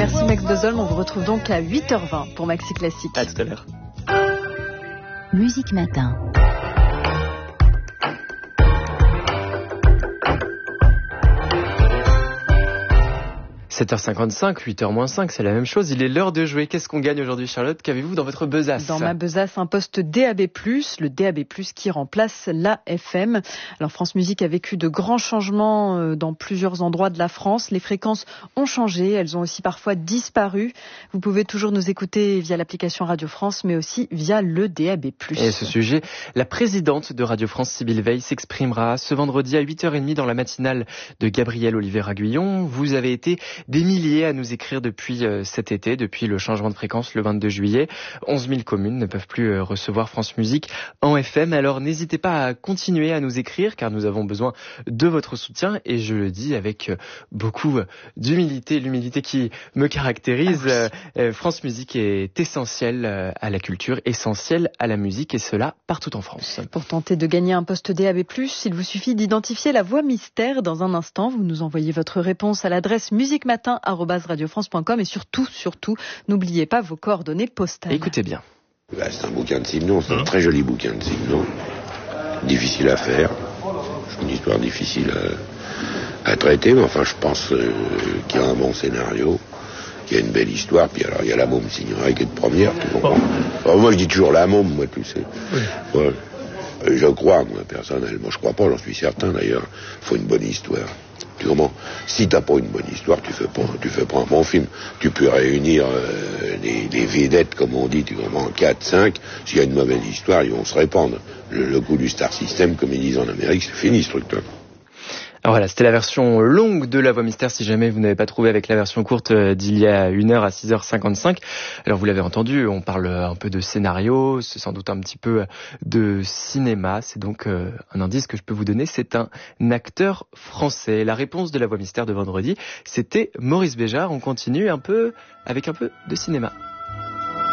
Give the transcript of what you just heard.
Merci Max Dozolm, on vous retrouve donc à 8h20 pour Maxi Classique. À tout à l'heure. Musique Matin. 7h55, 8h-5, c'est la même chose. Il est l'heure de jouer. Qu'est-ce qu'on gagne aujourd'hui, Charlotte? Qu'avez-vous dans votre besace? Dans ma besace, un poste DAB+, le DAB+, qui remplace la FM. Alors France Musique a vécu de grands changements dans plusieurs endroits de la France. Les fréquences ont changé, elles ont aussi parfois disparu. Vous pouvez toujours nous écouter via l'application Radio France, mais aussi via le DAB+. Et à ce sujet, la présidente de Radio France, Sybille Veil, s'exprimera ce vendredi à 8h30 dans la matinale de Gabriel Oliver-Aguillon. Vous avez été des milliers à nous écrire depuis cet été, depuis le changement de fréquence le 22 juillet. 11 000 communes ne peuvent plus recevoir France Musique en FM. Alors n'hésitez pas à continuer à nous écrire car nous avons besoin de votre soutien et je le dis avec beaucoup d'humilité, l'humilité qui me caractérise. France Musique est essentielle à la culture, essentielle à la musique et cela partout en France. Pour tenter de gagner un poste DAB+, il vous suffit d'identifier la voix mystère. Dans un instant, vous nous envoyez votre réponse à l'adresse musicmatin@radiofrance.com et surtout, n'oubliez pas vos coordonnées postales. Écoutez bien. C'est un bouquin de Simon, c'est un très joli bouquin de Simon. Difficile à faire. C'est une histoire difficile à traiter, mais enfin je pense qu'il y a un bon scénario, qu'il y a une belle histoire, puis alors il y a la môme Signoret qui est de première, tu comprends. Alors, moi je dis toujours la môme, moi tu sais. Oui. Ouais. Je crois, moi personnellement, je crois pas, j'en suis certain d'ailleurs, il faut une bonne histoire. Tu comprends? Si t'as pas une bonne histoire, tu fais pas un bon film. Tu peux réunir les vedettes, comme on dit, tu comprends, 4, 5. S'il y a une mauvaise histoire, ils vont se répandre. Le coup du star system, comme ils disent en Amérique, c'est fini ce truc-là. Alors voilà, c'était la version longue de La Voix Mystère, si jamais vous n'avez pas trouvé avec la version courte d'il y a 1h à 6h55. Alors vous l'avez entendu, on parle un peu de scénario, c'est sans doute un petit peu de cinéma, c'est donc un indice que je peux vous donner, c'est un acteur français. La réponse de La Voix Mystère de vendredi, c'était Maurice Béjart. On continue avec un peu de cinéma.